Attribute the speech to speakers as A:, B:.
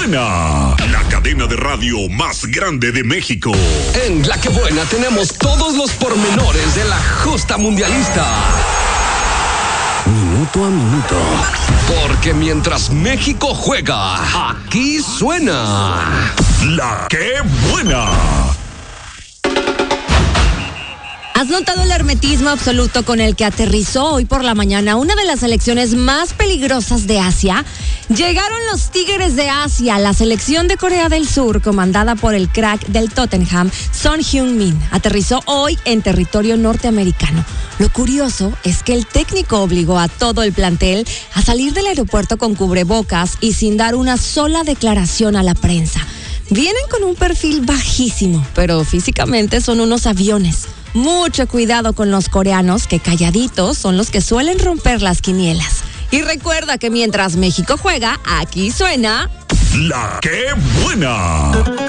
A: Buena! La cadena de radio más grande de México.
B: En La Que Buena tenemos todos los pormenores de la justa mundialista. Minuto a minuto. Porque mientras México juega, aquí suena
A: La Que Buena.
C: ¿Has notado el hermetismo absoluto con el que aterrizó hoy por la mañana una de las selecciones más peligrosas de Asia? Llegaron los Tigres de Asia, la selección de Corea del Sur, comandada por el crack del Tottenham, Son Heung-min. Aterrizó hoy en territorio norteamericano. Lo curioso es que el técnico obligó a todo el plantel a salir del aeropuerto con cubrebocas y sin dar una sola declaración a la prensa. Vienen con un perfil bajísimo, pero físicamente son unos aviones. Mucho cuidado con los coreanos, que calladitos son los que suelen romper las quinielas. Y recuerda que mientras México juega, aquí suena
A: La Que Buena.